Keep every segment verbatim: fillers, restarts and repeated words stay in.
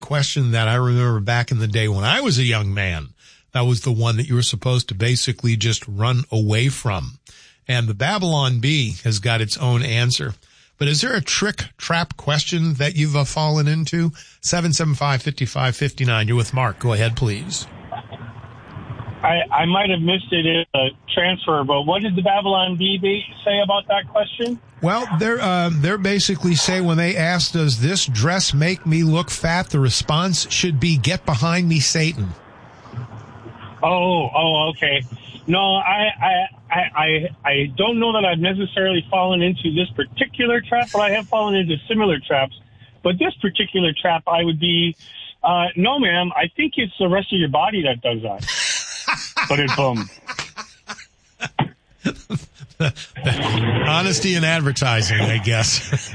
question that I remember back in the day when I was a young man. That was the one that you were supposed to basically just run away from. And the Babylon Bee has got its own answer. But is there a trick trap question that you've uh, fallen into? seven seven five, five five five nine. You're with Mark. Go ahead, please. I, I might have missed it in a transfer, but what did the Babylon Bee say about that question? Well, they're uh, they're basically say when they ask, does this dress make me look fat? The response should be, get behind me, Satan. Oh, oh, okay. No, I, I, I, I, I don't know that I've necessarily fallen into this particular trap, but I have fallen into similar traps. But this particular trap, I would be, uh, no, ma'am, I think it's the rest of your body that does that. But it boom. Honesty in advertising, I guess.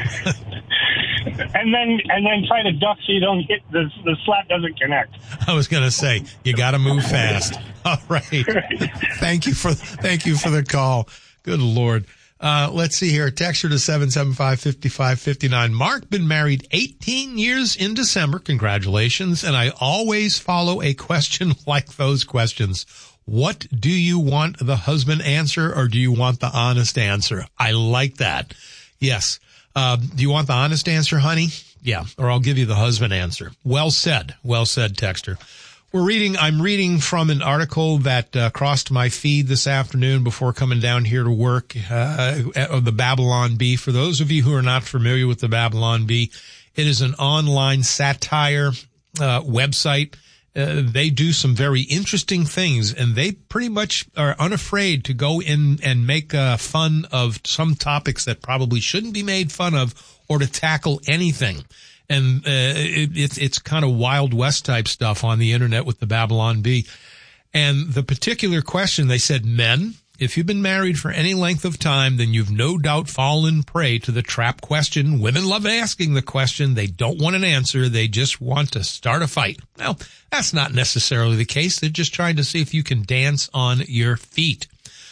And then, and then try to duck so you don't hit the the slap doesn't connect. I was going to say you got to move fast. All right. Thank you for thank you for the call. Good Lord. Uh, let's see here. Texture to seven seven five, five five five nine. Mark, been married eighteen years in December. Congratulations. And I always follow a question like those questions. What do you want the husband answer, or do you want the honest answer? I like that. Yes. Uh, do you want the honest answer, honey? Yeah. Or I'll give you the husband answer. Well said. Well said, Texter. We're reading, I'm reading from an article that uh, crossed my feed this afternoon before coming down here to work, uh, of the Babylon Bee. For those of you who are not familiar with the Babylon Bee, it is an online satire, uh, website. Uh, they do some very interesting things, and they pretty much are unafraid to go in and make uh, fun of some topics that probably shouldn't be made fun of, or to tackle anything. And uh, it, it's it's kind of Wild West type stuff on the internet with the Babylon Bee. And the particular question, they said, men, if you've been married for any length of time, then you've no doubt fallen prey to the trap question. Women love asking the question. They don't want an answer. They just want to start a fight. Well, that's not necessarily the case. They're just trying to see if you can dance on your feet.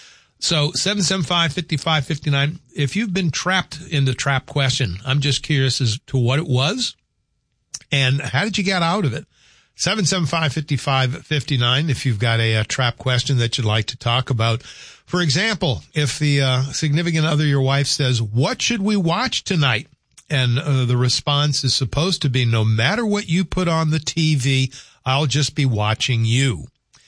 So seven seven five, five five five nine, if you've been trapped in the trap question, I'm just curious as to what it was and how did you get out of it? seven seven five, five five five nine if you've got a, a trap question that you'd like to talk about. For example, if the uh, significant other, your wife, says, what should we watch tonight? And uh, the response is supposed to be, no matter what you put on the T V, I'll just be watching you.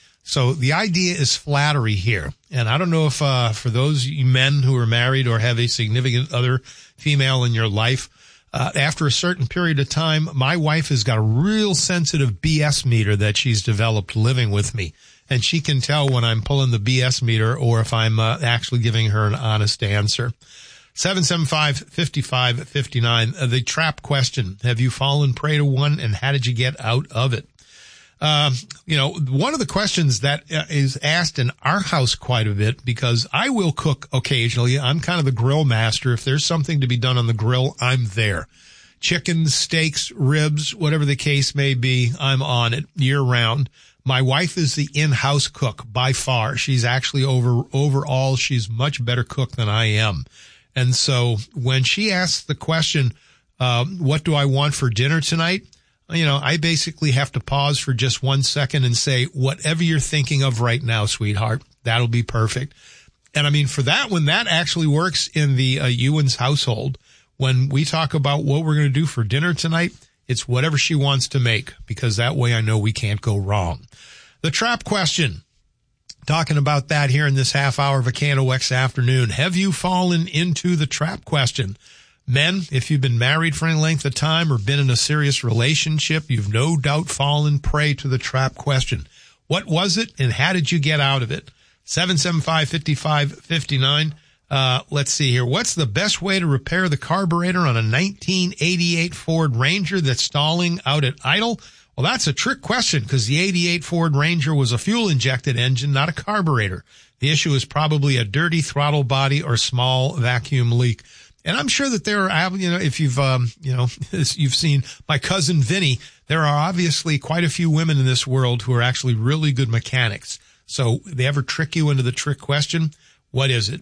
So the idea is flattery here. And I don't know if uh for those men who are married or have a significant other female in your life, uh after a certain period of time, my wife has got a real sensitive B S meter that she's developed living with me. And she can tell when I'm pulling the B S meter or if I'm uh, actually giving her an honest answer. seven seven five, five five five nine, uh, the trap question. Have you fallen prey to one, and how did you get out of it? Um, you know, one of the questions that uh, is asked in our house quite a bit, because I will cook occasionally. I'm kind of the grill master. If there's something to be done on the grill, I'm there. Chicken, steaks, ribs, whatever the case may be, I'm on it year round. My wife is the in-house cook by far. She's actually over, overall, she's much better cook than I am. And so when she asks the question, uh, what do I want for dinner tonight? You know, I basically have to pause for just one second and say, whatever you're thinking of right now, sweetheart, that'll be perfect. And I mean, for that one, that actually works in the uh, Ewan's household. When we talk about what we're going to do for dinner tonight, it's whatever she wants to make, because that way I know we can't go wrong. The trap question, talking about that here in this half hour of a K N O X afternoon. Have you fallen into the trap question? Men, if you've been married for any length of time or been in a serious relationship, you've no doubt fallen prey to the trap question. What was it, and how did you get out of it? seven seven five, five five five nine. Uh, let's see here. What's the best way to repair the carburetor on a nineteen eighty-eight Ford Ranger that's stalling out at idle? Well, that's a trick question, because the eighty-eight Ford Ranger was a fuel-injected engine, not a carburetor. The issue is probably a dirty throttle body or small vacuum leak. And I'm sure that there are, you know, if you've, um, you know, you've seen my cousin Vinny, there are obviously quite a few women in this world who are actually really good mechanics. So they ever trick you into the trick question? What is it?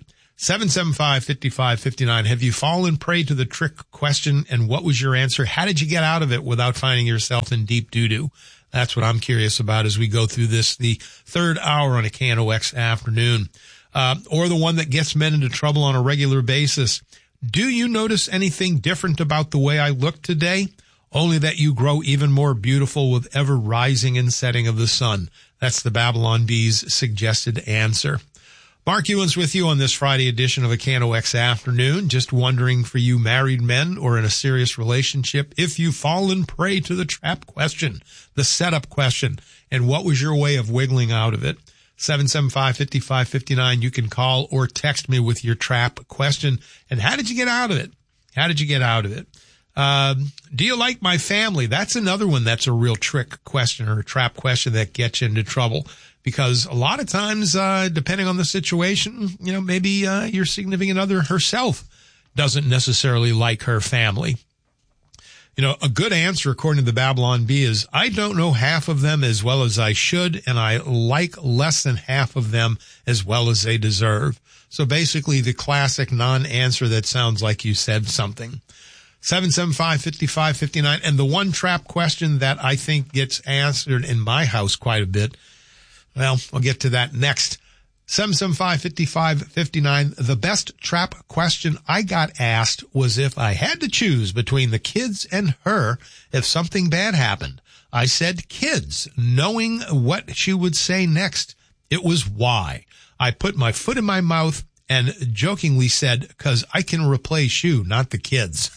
seven seven five, five five five nine. Have you fallen prey to the trick question, and what was your answer? How did you get out of it without finding yourself in deep doo-doo? That's what I'm curious about as we go through this, the third hour on a K N O X afternoon. Uh, or the one that gets men into trouble on a regular basis. Do you notice anything different about the way I look today? Only that you grow even more beautiful with ever rising and setting of the sun. That's the Babylon Bee's suggested answer. Mark Ewens with you on this Friday edition of a K N O X afternoon. Just wondering for you married men or in a serious relationship, if you've fallen prey to the trap question, the setup question, and what was your way of wiggling out of it? seven seven five, five five five nine. You can call or text me with your trap question. And how did you get out of it? How did you get out of it? Um, do you like my family? That's another one that's a real trick question or a trap question that gets you into trouble. Because a lot of times, uh, depending on the situation, you know, maybe uh, your significant other herself doesn't necessarily like her family. You know, a good answer, according to the Babylon Bee, is I don't know half of them as well as I should, and I like less than half of them as well as they deserve. So basically the classic non-answer that sounds like you said something. seven seven five, five five five nine. And the one trap question that I think gets answered in my house quite a bit, well, I'll get to that next. seven seven five, five five five nine. The best trap question I got asked was if I had to choose between the kids and her if something bad happened. I said kids, knowing what she would say next. It was why. I put my foot in my mouth and jokingly said, because I can replace you, not the kids.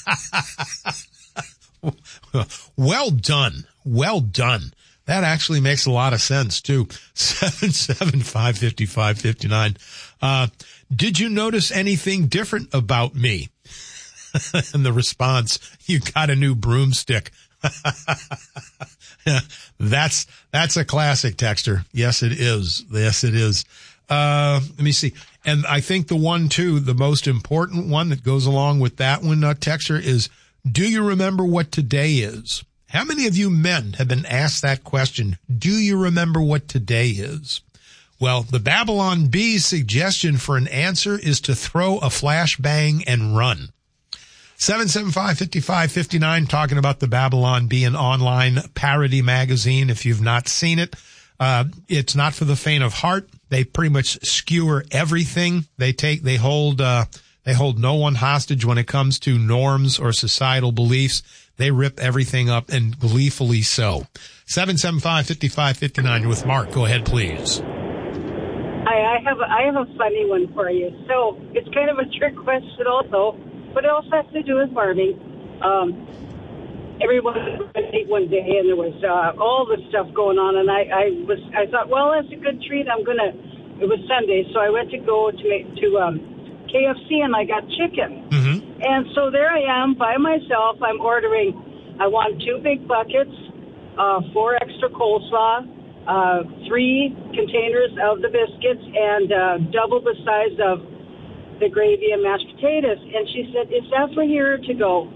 Well done. Well done. That actually makes a lot of sense, too. seven seven five, five five five nine. Uh, did you notice anything different about me? And the response, you got a new broomstick. That's, that's a classic, texter. Yes, it is. Yes, it is. Uh, let me see. And I think the one, too, the most important one that goes along with that one, uh, texter, is, do you remember what today is? How many of you men have been asked that question? Do you remember what today is? Well, the Babylon Bee's suggestion for an answer is to throw a flashbang and run. seven seven five, five five five nine, talking about the Babylon Bee, an online parody magazine. If you've not seen it, uh, it's not for the faint of heart. They pretty much skewer everything. They take, they hold, uh, they hold no one hostage when it comes to norms or societal beliefs. They rip everything up, and gleefully so. seven seven five, five five five nine with Mark. Go ahead, please. Hi, I have a, I have a funny one for you. So it's kind of a trick question also, but it also has to do with farming. Um, everyone ate one day, and there was uh, all this stuff going on, and I, I was I thought, well, that's a good treat. I'm gonna. It was Sunday, so I went to go to make, to um, K F C, and I got chicken. Mm-hmm. And so there I am by myself. I'm ordering, I want two big buckets, uh, four extra coleslaw, uh, three containers of the biscuits, and uh, double the size of the gravy and mashed potatoes. And she said, is that for here to go?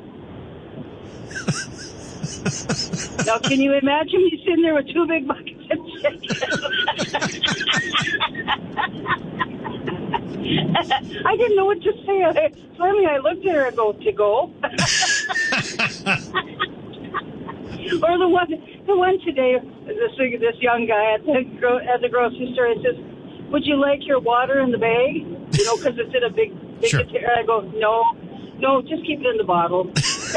Now, can you imagine me sitting there with two big buckets of chicken? I didn't know what to say. I, finally, I looked at her and go, to go? Or the one the one today, this this young guy at the, at the grocery store, he says, would you like your water in the bag? You know, because it's in a big, big sure. container. I go, no, no, just keep it in the bottle.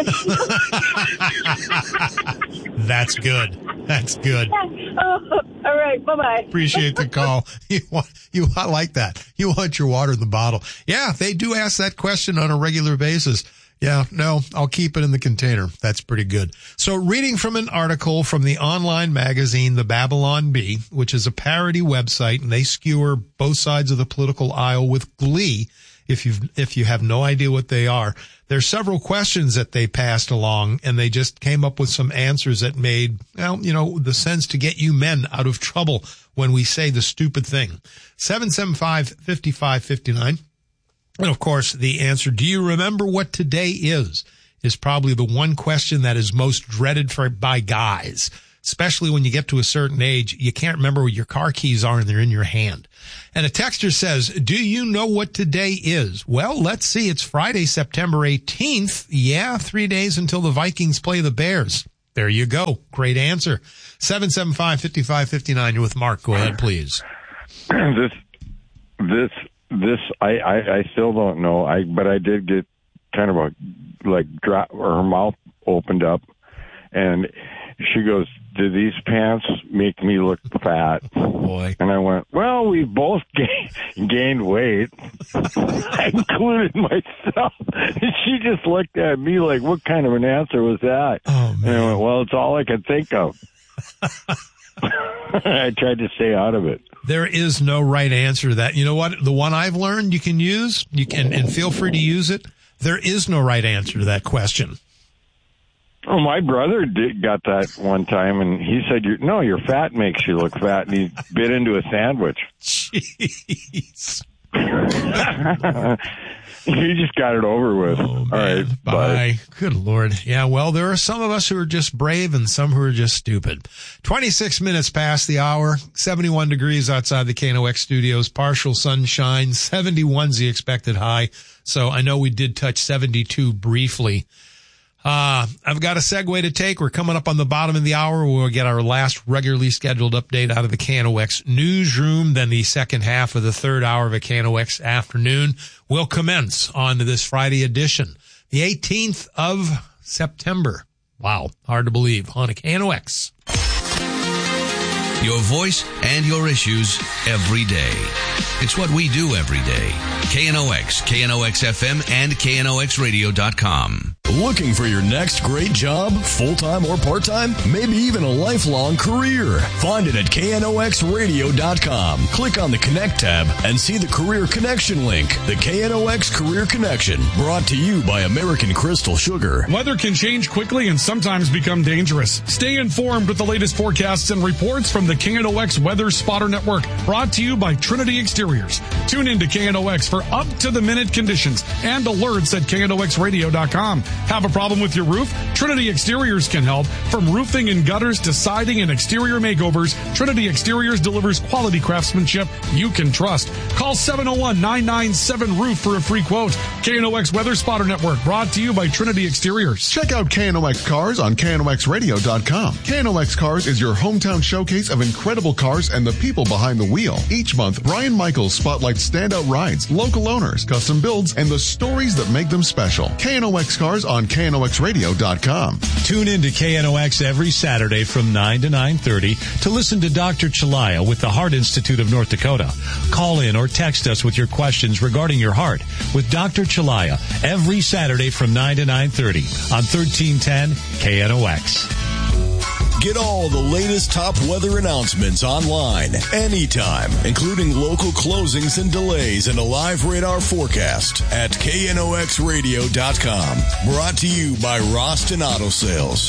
That's good. That's good. Oh, all right. Bye-bye. Appreciate the call. You want, you I like that. You want your water in the bottle. Yeah, they do ask that question on a regular basis. Yeah, no, I'll keep it in the container. That's pretty good. So reading from an article from the online magazine, The Babylon Bee, which is a parody website, and they skewer both sides of the political aisle with glee. If you've, if you have no idea what they are, there's several questions that they passed along, and they just came up with some answers that made, well, you know, the sense to get you men out of trouble when we say the stupid thing. seven seven five, five five five nine. And of course, the answer, do you remember what today is, is probably the one question that is most dreaded for, by guys. especially when you get to a certain age, you can't remember where your car keys are and they're in your hand. And a texter says, do you know what today is? Well, let's see. It's Friday, September eighteenth. Yeah, three days until the Vikings play the Bears. There you go. Great answer. seven seven five, five five five nine. You're with Mark. Go ahead, please. This, this, this, I, I, I still don't know. I, but I did get kind of a, like, drop, or her mouth opened up, and she goes, do these pants make me look fat? Oh, boy. And I went, well, we both gained, gained weight. I included myself. And she just looked at me like, what kind of an answer was that? Oh, man. And I went, well, it's all I could think of. I tried to stay out of it. There is no right answer to that. You know what? The one I've learned you can use, you can, and feel free to use it. There is no right answer to that question. Oh, my brother did, got that one time, and he said, "You no, your fat makes you look fat," and he bit into a sandwich. Jeez. You just got it over with. Oh, all man. right, bye. bye. Good Lord. Yeah, well, there are some of us who are just brave and some who are just stupid. twenty-six minutes past the hour, seventy-one degrees outside the K N O X studios, partial sunshine, seventy-one's the expected high. So I know we did touch seventy-two briefly. Uh, I've got a segue to take. We're coming up on the bottom of the hour. We'll get our last regularly scheduled update out of the K N O X newsroom. Then the second half of the third hour of a K N O X afternoon will commence on this Friday edition, the eighteenth of September. Wow. Hard to believe on a K N O X. Your voice and your issues every day. It's what we do every day. K N O X, K N O X F M, and K N O X radio dot com. Looking for your next great job, full-time or part-time? Maybe even a lifelong career? Find it at K N O X radio dot com. Click on the Connect tab and see the Career Connection link. The K N O X Career Connection, brought to you by American Crystal Sugar. Weather can change quickly and sometimes become dangerous. Stay informed with the latest forecasts and reports from the K N O X Weather Spotter Network, brought to you by Trinity Exteriors. Tune in to K N O X for up-to-the-minute conditions and alerts at K N O X radio dot com. Have a problem with your roof? Trinity Exteriors can help. From roofing and gutters to siding and exterior makeovers, Trinity Exteriors delivers quality craftsmanship you can trust. Call seven oh one, nine nine seven, roof for a free quote. K N O X Weather Spotter Network, brought to you by Trinity Exteriors. Check out K N O X Cars on K N O X radio dot com. K N O X Cars is your hometown showcase of incredible cars and the people behind the wheel. Each month, Brian Michaels spotlights standout rides, local owners, custom builds, and the stories that make them special. K N O X Cars on K N O X radio dot com. Tune in to K N O X every Saturday from nine to nine thirty to listen to Doctor Chalaya with the Heart Institute of North Dakota. Call in or text us with your questions regarding your heart with Doctor Chalaya every Saturday from nine to nine thirty on thirteen ten K N O X. Get all the latest top weather announcements online anytime, including local closings and delays and a live radar forecast at K N O X radio dot com. Brought to you by Roston Auto Sales.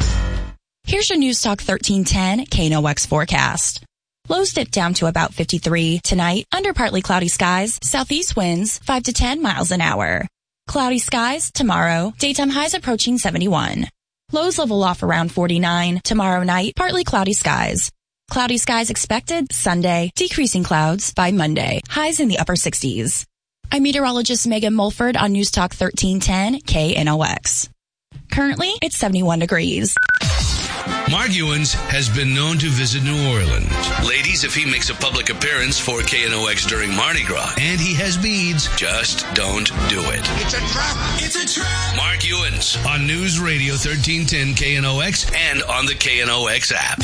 Here's your News Talk thirteen ten K N O X forecast. Lows dip down to about fifty-three tonight, under partly cloudy skies, southeast winds five to ten miles an hour. Cloudy skies tomorrow, daytime highs approaching seventy-one. Lows level off around forty-nine. Tomorrow night, partly cloudy skies. Cloudy skies expected Sunday, decreasing clouds by Monday. Highs in the upper sixties. I'm meteorologist Megan Mulford on News Talk thirteen ten K N O X. Currently, it's seventy-one degrees. Mark Ewens has been known to visit New Orleans. Ladies, if he makes a public appearance for K N O X during Mardi Gras and he has beads, just don't do it. It's a trap. It's a trap. Mark Ewens on News Radio thirteen ten K N O X and on the K N O X app.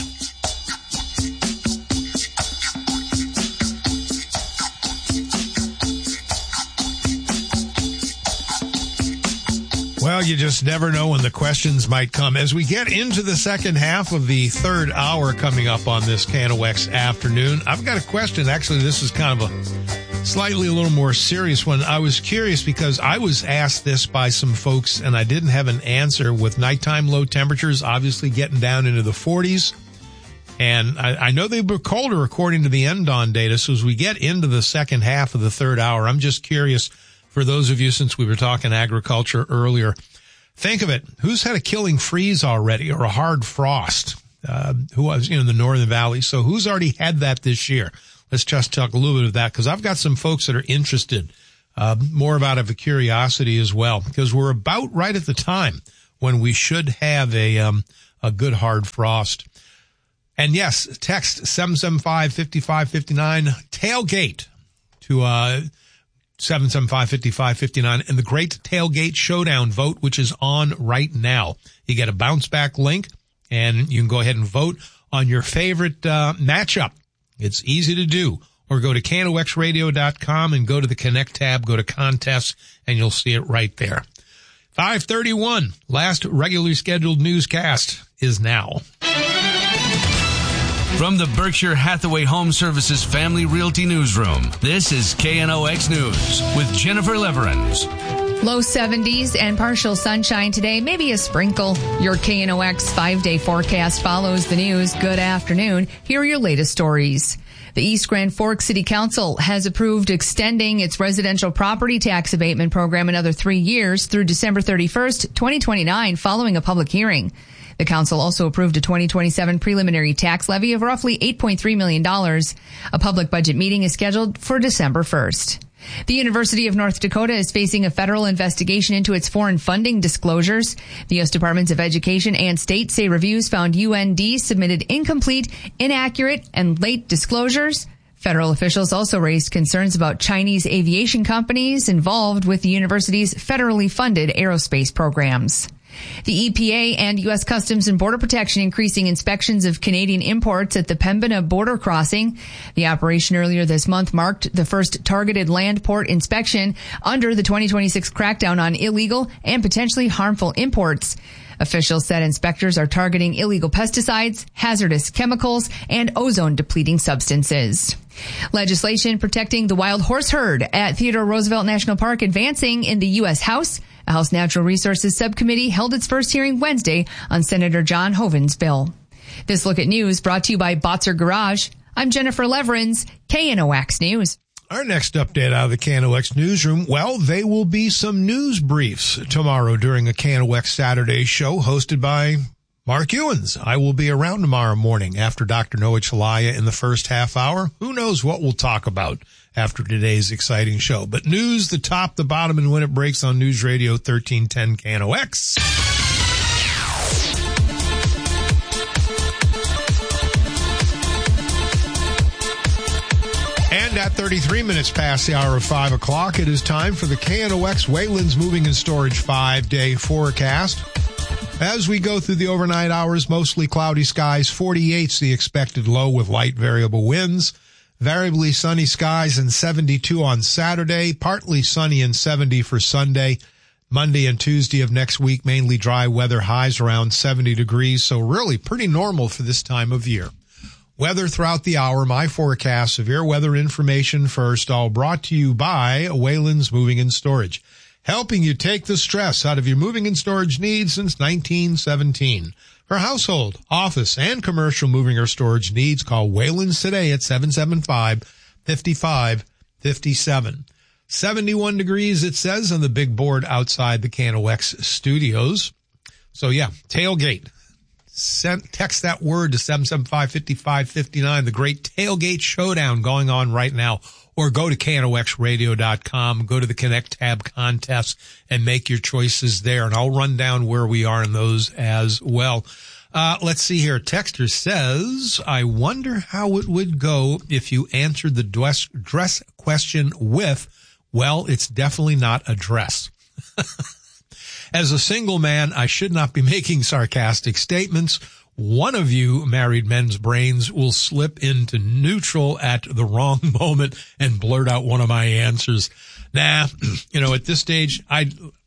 Well, you just never know when the questions might come. As we get into the second half of the third hour coming up on this K N O X afternoon, I've got a question. Actually, this is kind of a slightly a little more serious one. I was curious because I was asked this by some folks and I didn't have an answer. With nighttime low temperatures obviously getting down into the forties. And I, I know they were colder according to the N D O N data. So as we get into the second half of the third hour, I'm just curious, for those of you, since we were talking agriculture earlier, think of it. Who's had a killing freeze already or a hard frost? uh, who was, you know, in the Northern Valley. So who's already had that this year? Let's just talk a little bit of that, because I've got some folks that are interested, uh, more out of a curiosity as well, because we're about right at the time when we should have a, um, a good hard frost. And yes, text seven seven five, five five five nine, tailgate to, uh, seven seven five, five five five nine, and the Great Tailgate Showdown vote, which is on right now. You get a bounce back link, and you can go ahead and vote on your favorite uh, matchup. It's easy to do. Or go to K N O X radio dot com and go to the Connect tab, go to contests, and you'll see it right there. five thirty-one, last regularly scheduled newscast is now. From the Berkshire Hathaway Home Services Family Realty Newsroom, this is K N O X News with Jennifer Leverins. Low seventies and partial sunshine today, maybe a sprinkle. Your K N O X five-day forecast follows the news. Good afternoon. Here are your latest stories. The East Grand Forks City Council has approved extending its residential property tax abatement program another three years through December thirty-first, twenty twenty-nine, following a public hearing. The council also approved a twenty twenty-seven preliminary tax levy of roughly eight point three million dollars. A public budget meeting is scheduled for December first. The University of North Dakota is facing a federal investigation into its foreign funding disclosures. The U S Departments of Education and State say reviews found U N D submitted incomplete, inaccurate, and late disclosures. Federal officials also raised concerns about Chinese aviation companies involved with the university's federally funded aerospace programs. The E P A and U S Customs and Border Protection increasing inspections of Canadian imports at the Pembina border crossing. The operation earlier this month marked the first targeted land port inspection under the twenty twenty-six crackdown on illegal and potentially harmful imports. Officials said inspectors are targeting illegal pesticides, hazardous chemicals, and ozone-depleting substances. Legislation protecting the wild horse herd at Theodore Roosevelt National Park advancing in the U S House. A House Natural Resources Subcommittee held its first hearing Wednesday on Senator John Hoeven's bill. This Look at News brought to you by Botzer Garage. I'm Jennifer Leverins, K N O X News. Our next update out of the K N O X newsroom, well, there will be some news briefs tomorrow during a K N O X Saturday show hosted by Mark Ewens. I will be around tomorrow morning after Doctor Noah Chalaya in the first half hour. Who knows what we'll talk about after today's exciting show. But news, the top, the bottom, and when it breaks on News Radio thirteen ten K N O X. And at thirty-three minutes past the hour of five o'clock, it is time for the K N O X Wayland's Moving and Storage five-day forecast. As we go through the overnight hours, mostly cloudy skies, forty-eight's the expected low with light variable winds. Variably sunny skies and seventy-two on Saturday, partly sunny and seventy for Sunday. Monday and Tuesday of next week, mainly dry weather, highs around seventy degrees, so really pretty normal for this time of year. Weather throughout the hour, my forecast, severe weather information first, all brought to you by Wayland's Moving and Storage, helping you take the stress out of your moving and storage needs since nineteen seventeen. For household, office, and commercial moving or storage needs, call Wayland's today at seven seven five, five five five seven. seventy-one degrees, it says, on the big board outside the K N O X studios. So, yeah, tailgate. Send, text that word to seven seven five, five five five nine, the Great Tailgate Showdown going on right now. Or go to K N O X radio dot com, go to the Connect tab contest, and make your choices there. And I'll run down where we are in those as well. Uh, let's see here. Texter says, I wonder how it would go if you answered the dress, dress question with, well, it's definitely not a dress. As a single man, I should not be making sarcastic statements. One of you married men's brains will slip into neutral at the wrong moment and blurt out one of my answers. Nah, you know, at this stage, I,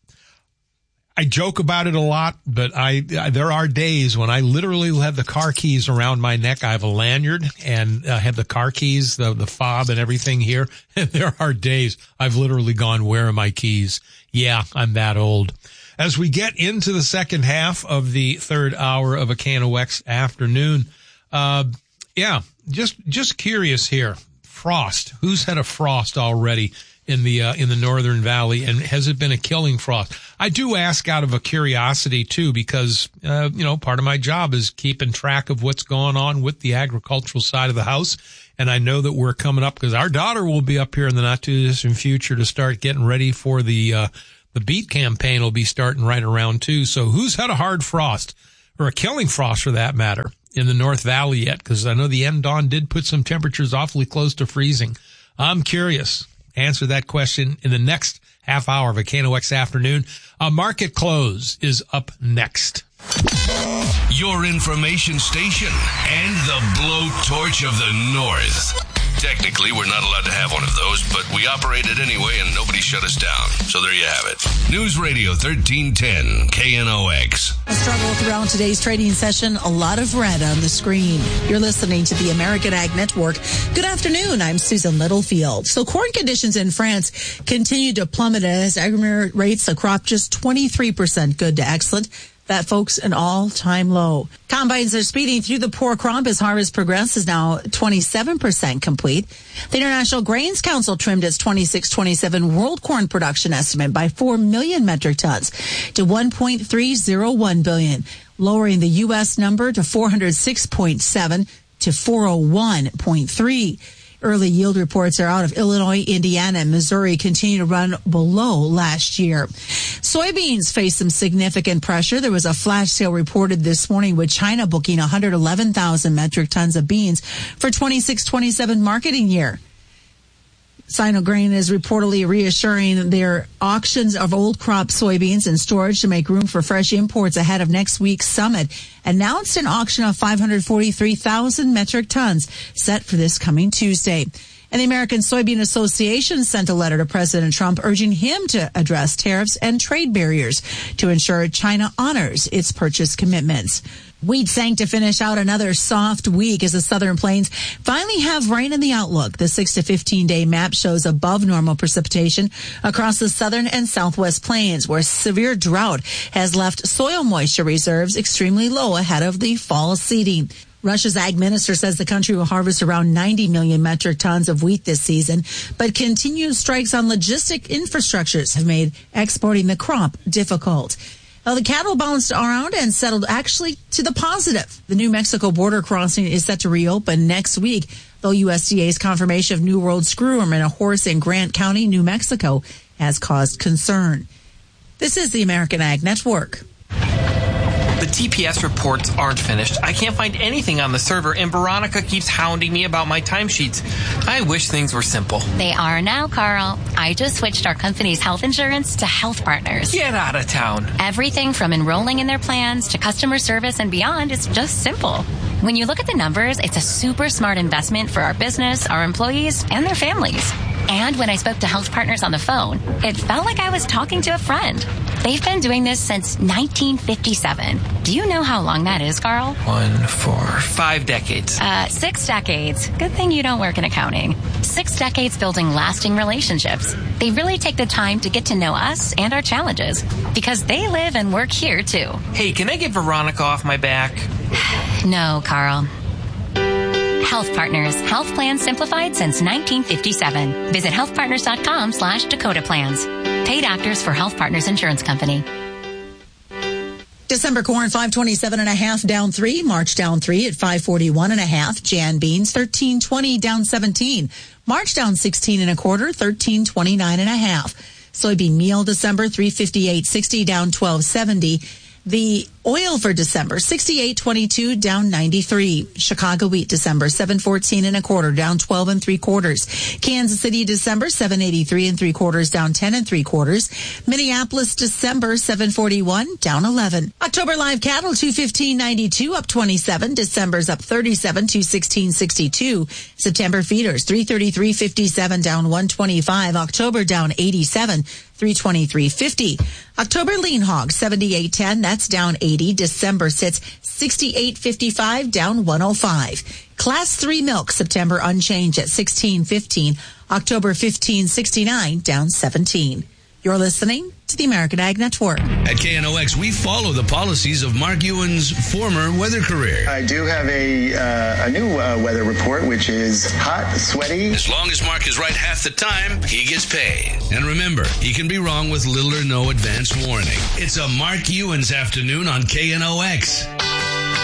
I joke about it a lot, but I, I there are days when I literally have the car keys around my neck. I have a lanyard and I have the car keys, the, the fob and everything here. And there are days I've literally gone, where are my keys? Yeah, I'm that old. As we get into the second half of the third hour of a K N O X afternoon, uh, yeah, just, just curious here. Frost. Who's had a frost already in the uh, in the Northern Valley, and has it been a killing frost? I do ask out of a curiosity too, because uh, you know, part of my job is keeping track of what's going on with the agricultural side of the house, and I know that we're coming up because our daughter will be up here in the not too distant future to start getting ready for the uh, the beet campaign. Will be starting right around too. So who's had a hard frost or a killing frost for that matter in the North Valley yet? Because I know the end dawn did put some temperatures awfully close to freezing. I'm curious. Answer that question in the next half hour of a K N O X Afternoon. A Market Close is up next. Your information station and the blowtorch of the North. Technically, we're not allowed to have one of those, but we operate it anyway and nobody shut us down. So there you have it. News Radio thirteen ten, K N O X. A struggle throughout today's trading session. A lot of red on the screen. You're listening to the American Ag Network. Good afternoon. I'm Susan Littlefield. So corn conditions in France continue to plummet as agromerit rates the crop just twenty-three percent good to excellent. That, folks, an all-time low. Combines are speeding through the poor crop as harvest progress is now twenty-seven percent complete. The International Grains Council trimmed its twenty-six twenty-seven world corn production estimate by four million metric tons to one point three zero one billion, lowering the U S number to four hundred six point seven to four oh one point three. Early yield reports are out of Illinois, Indiana, and Missouri continue to run below last year. Soybeans face some significant pressure. There was a flash sale reported this morning with China booking one hundred eleven thousand metric tons of beans for twenty-six twenty-seven marketing year. Sinograin is reportedly reassuring their auctions of old crop soybeans in storage to make room for fresh imports ahead of next week's summit. Announced an auction of five hundred forty-three thousand metric tons set for this coming Tuesday. And the American Soybean Association sent a letter to President Trump urging him to address tariffs and trade barriers to ensure China honors its purchase commitments. Wheat sank to finish out another soft week as the southern plains finally have rain in the outlook. The six to fifteen day map shows above normal precipitation across the southern and southwest plains, where severe drought has left soil moisture reserves extremely low ahead of the fall seeding. Russia's ag minister says the country will harvest around ninety million metric tons of wheat this season, but continued strikes on logistic infrastructures have made exporting the crop difficult. Well, the cattle bounced around and settled actually to the positive. The New Mexico border crossing is set to reopen next week, though U S D A's confirmation of New World screwworm in a horse in Grant County, New Mexico, has caused concern. This is the American Ag Network. The T P S reports aren't finished. I can't find anything on the server, and Veronica keeps hounding me about my timesheets. I wish things were simple. They are now, Carl. I just switched our company's health insurance to Health Partners. Get out of town. Everything from enrolling in their plans to customer service and beyond is just simple. When you look at the numbers, it's a super smart investment for our business, our employees, and their families. And when I spoke to Health Partners on the phone, it felt like I was talking to a friend. They've been doing this since nineteen fifty-seven. Do you know how long that is, Carl? One, four, five decades. Uh, six decades. Good thing you don't work in accounting. Six decades building lasting relationships. They really take the time to get to know us and our challenges because they live and work here, too. Hey, can I get Veronica off my back? No, Carl. Health Partners. Health plans simplified since nineteen fifty-seven. Visit healthpartners.com slash Dakota Plans. Paid actors for Health Partners Insurance Company. December corn five twenty-seven and a half down three. March down three at five forty-one and a half. Jan beans thirteen twenty down seventeen. March down sixteen and a quarter, thirteen twenty-nine and a half. Soybean meal December three fifty-eight sixty down twelve seventy. The oil for December, sixty-eight twenty-two down ninety-three. Chicago wheat December, seven fourteen and a quarter down twelve and three quarters. Kansas City December, seven eighty-three and three quarters down ten and three quarters. Minneapolis December, seven forty-one down eleven. October live cattle, two fifteen ninety-two up twenty-seven. December's up thirty-seven, two sixteen sixty-two. September feeders, three thirty-three fifty-seven down one twenty-five. October down eighty-seven. three twenty-three fifty. October lean hog, seventy-eight ten, that's down eighty. December sits sixty-eight fifty-five, down one oh five. Class three milk, September unchanged at sixteen fifteen. October fifteen sixty-nine, down seventeen. You're listening to the American Ag Network. At K N O X, we follow the policies of Mark Ewan's former weather career. I do have a uh, a new uh, weather report, which is hot, sweaty. As long as Mark is right half the time, he gets paid. And remember, he can be wrong with little or no advance warning. It's a Mark Ewan's afternoon on K N O X.